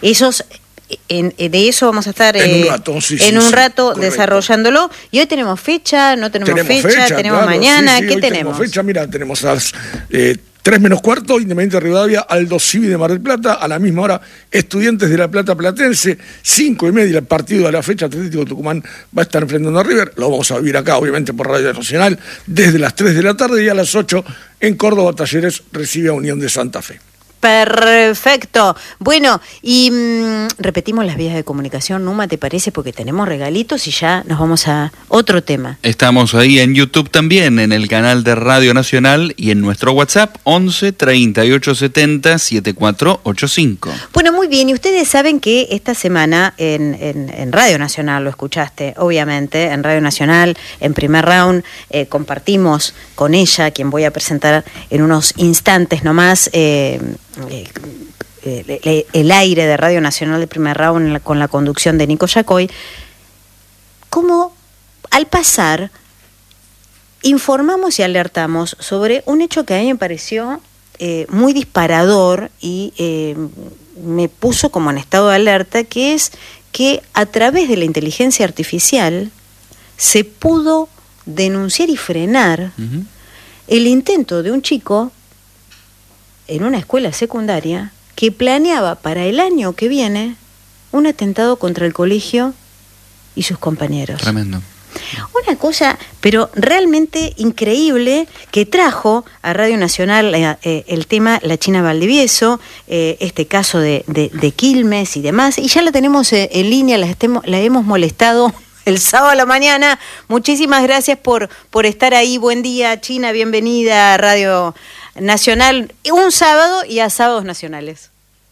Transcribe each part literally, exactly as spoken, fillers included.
esos... En, de eso vamos a estar en eh, un rato, sí, en sí, un sí, rato correcto. desarrollándolo. Y hoy tenemos fecha, no tenemos, tenemos fecha, fecha, tenemos claro, mañana, sí, sí, ¿qué hoy tenemos? Tenemos fecha, mira, tenemos a las eh, tres menos cuarto, Independiente de Rivadavia, Aldo Civi de Mar del Plata, a la misma hora Estudiantes de La Plata Platense, cinco y media el partido de la fecha, Atlético Tucumán va a estar enfrentando a River, lo vamos a vivir acá obviamente por Radio Nacional, desde las tres de la tarde, y a las ocho en Córdoba Talleres recibe a Unión de Santa Fe. Perfecto. Bueno, y mmm, repetimos las vías de comunicación, Numa, ¿te parece? Porque tenemos regalitos y ya nos vamos a otro tema. Estamos ahí en YouTube también, en el canal de Radio Nacional y en nuestro WhatsApp once treinta y ocho setenta setenta y cuatro ochenta y cinco. Bueno, muy bien, y ustedes saben que esta semana en, en, en Radio Nacional, lo escuchaste, obviamente, en Radio Nacional, en Primer Round, eh, compartimos con ella, quien voy a presentar en unos instantes nomás, eh, Eh, eh, el aire de Radio Nacional de Primer Round con la conducción de Nico Yacoy, como al pasar informamos y alertamos sobre un hecho que a mí me pareció eh, muy disparador y eh, me puso como en estado de alerta, que es que a través de la inteligencia artificial se pudo denunciar y frenar uh-huh. el intento de un chico en una escuela secundaria que planeaba para el año que viene un atentado contra el colegio y sus compañeros. Tremendo. Una cosa, pero realmente increíble, que trajo a Radio Nacional eh, eh, el tema La China Valdivieso, eh, este caso de, de, de Quilmes y demás, y ya la tenemos eh, en línea, la, estemos, la hemos molestado el sábado a la mañana. Muchísimas gracias por, por estar ahí. Buen día, China, bienvenida a Radio Nacional, un sábado y a sábados nacionales.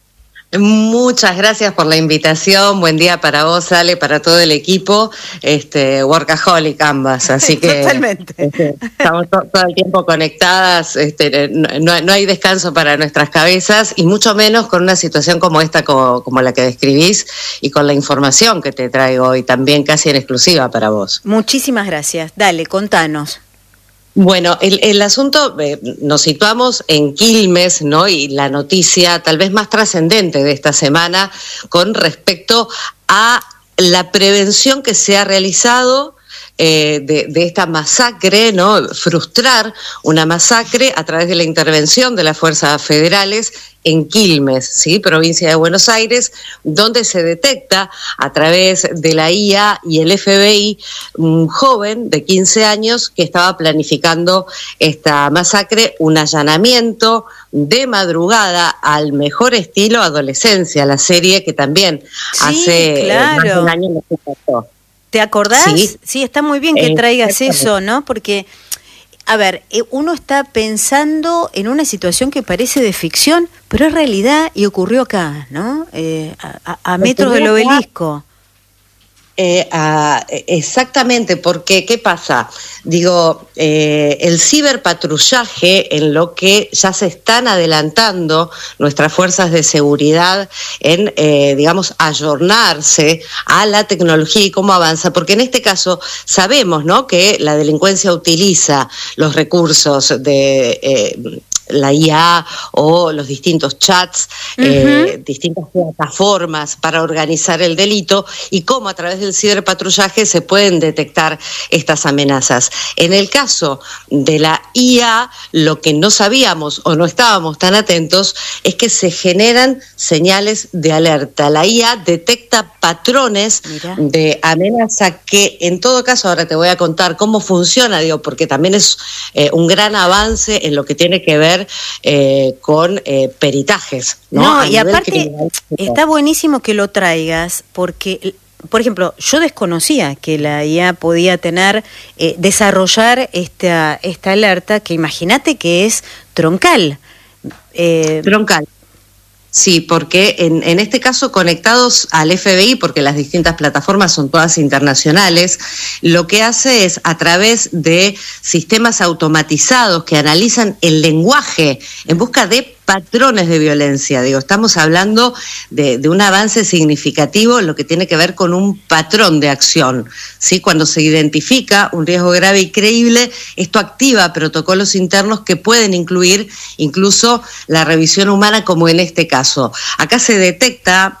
Muchas gracias por la invitación. Buen día para vos, Ale, para todo el equipo. Este, workaholic ambas, así que totalmente. Este, estamos to- todo el tiempo conectadas. Este, no, no hay descanso para nuestras cabezas, y mucho menos con una situación como esta, como, como la que describís, y con la información que te traigo hoy también casi en exclusiva para vos. Muchísimas gracias. Dale, contanos. Bueno, el, el asunto, eh, nos situamos en Quilmes, ¿no? Y la noticia tal vez más trascendente de esta semana con respecto a la prevención que se ha realizado eh, de, de esta masacre, ¿no? Frustrar una masacre a través de la intervención de las fuerzas federales en Quilmes, ¿sí? Provincia de Buenos Aires, donde se detecta a través de la I A y el F B I un joven de quince años que estaba planificando esta masacre, un allanamiento de madrugada al mejor estilo Adolescencia, la serie que también sí, hace claro. más de un año nos impactó. ¿Te acordás? Sí, sí, está muy bien que traigas eso, ¿no? Porque, a ver, uno está pensando en una situación que parece de ficción, pero es realidad y ocurrió acá, ¿no? Eh, a, a metros del obelisco. Eh, a, exactamente, porque ¿qué pasa? Digo, eh, el ciberpatrullaje, en lo que ya se están adelantando nuestras fuerzas de seguridad en, eh, digamos, ayornarse a la tecnología y cómo avanza, porque en este caso sabemos, ¿no?, que la delincuencia utiliza los recursos de eh, la I A o los distintos chats, uh-huh. eh, distintas plataformas para organizar el delito, y cómo a través del ciberpatrullaje se pueden detectar estas amenazas. En el caso de la I A, lo que no sabíamos o no estábamos tan atentos es que se generan señales de alerta. La I A detecta patrones Mira. de amenaza que, en todo caso, ahora te voy a contar cómo funciona, digo, porque también es eh, un gran avance en lo que tiene que ver Eh, con eh, peritajes, ¿no? No, y aparte está buenísimo que lo traigas, porque, por ejemplo, yo desconocía que la I A podía tener, eh, desarrollar esta, esta alerta, que imagínate que es troncal. Eh, troncal. Sí, porque en, en este caso conectados al F B I, porque las distintas plataformas son todas internacionales, lo que hace es, a través de sistemas automatizados que analizan el lenguaje en busca de patrones de violencia. Digo, estamos hablando de, de un avance significativo en lo que tiene que ver con un patrón de acción, ¿sí? Cuando se identifica un riesgo grave y creíble, esto activa protocolos internos que pueden incluir incluso la revisión humana, como en este caso. Acá se detecta